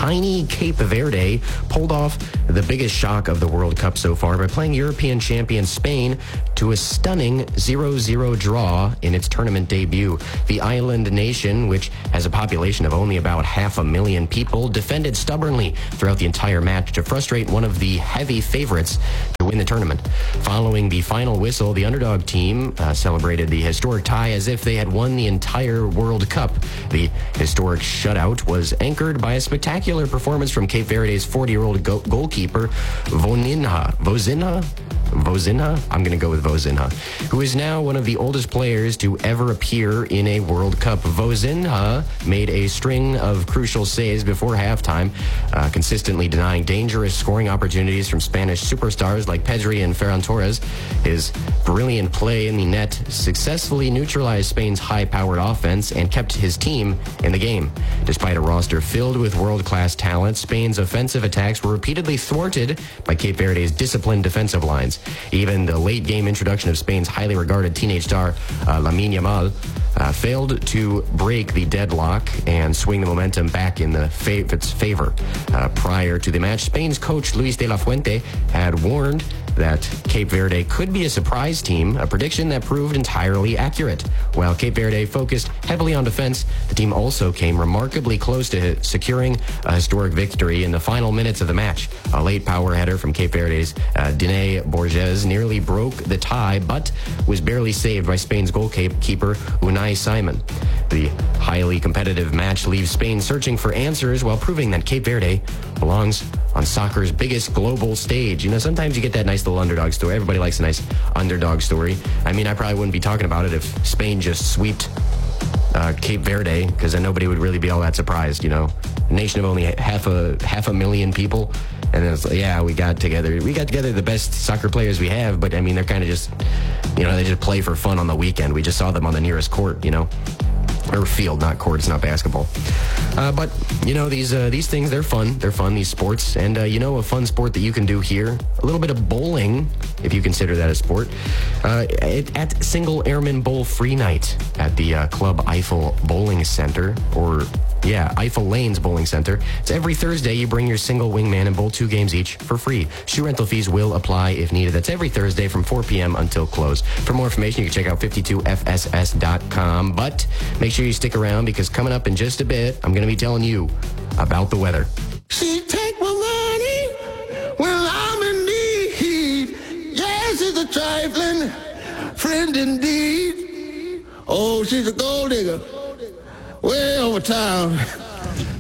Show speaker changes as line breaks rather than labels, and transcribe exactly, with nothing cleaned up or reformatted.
tiny Cape Verde pulled off the biggest shock of the World Cup so far by playing European champion Spain to a stunning zero zero draw in its tournament debut. The island nation, which has a population of only about half a million people, defended stubbornly throughout the entire match to frustrate one of the heavy favorites to win the tournament. Following the final whistle, the underdog team uh, celebrated the historic tie as if they had won the entire World Cup. The historic shutout was anchored by a spectacular performance from Cape Verde's forty-year-old go- goalkeeper, Vozinha. Vozinha? Vozinha? I'm going to go with Vozinha, who is now one of the oldest players to ever appear in a World Cup. Vozinha made a string of crucial saves before halftime, uh, consistently denying dangerous scoring opportunities from Spanish superstars like Pedri and Ferran Torres. His brilliant play in the net successfully neutralized Spain's high-powered offense and kept his team in the game. Despite a roster filled with world-class talent, Spain's offensive attacks were repeatedly thwarted by Cape Verde's disciplined defensive lines. Even the late-game introduction of Spain's highly regarded teenage star, uh, Lamine Yamal, uh, failed to break the deadlock and swing the momentum back in the fa- its favor. Uh, prior to the match, Spain's coach Luis de la Fuente had warned that Cape Verde could be a surprise team, a prediction that proved entirely accurate. While Cape Verde focused heavily on defense, the team also came remarkably close to securing a historic victory in the final minutes of the match. A late power header from Cape Verde's uh, Dine Borges nearly broke the tie, but was barely saved by Spain's goalkeeper Unai Simon. The highly competitive match leaves Spain searching for answers while proving that Cape Verde belongs on soccer's biggest global stage. You know, sometimes you get that nice little underdog story. Everybody likes a nice underdog story. I mean, I probably wouldn't be talking about it if Spain just swept uh, Cape Verde, because then nobody would really be all that surprised, you know. A nation of only half a half a million people. And then it's like, yeah, we got together. We got together the best soccer players we have, but I mean, they're kind of just, you know, they just play for fun on the weekend. We just saw them on the nearest court, you know. Or field, not court. It's not basketball. Uh, but, you know, these uh, these things, they're fun. They're fun, these sports. And, uh, you know, a fun sport that you can do here, a little bit of bowling, if you consider that a sport, uh, at, at Single Airman Bowl Free Night at the uh, Club Eiffel Bowling Center, or... Yeah, Eiffel Lanes Bowling Center. It's every Thursday. You bring your single wingman and bowl two games each for free. Shoe rental fees will apply if needed. That's every Thursday from four p.m. until close. For more information, you can check out fifty-two F S S dot com. But make sure you stick around, because coming up in just a bit, I'm going to be telling you about the weather.
She take my money when I'm in need. Yes, it's a trifling friend indeed. Oh, she's a gold digger way over town.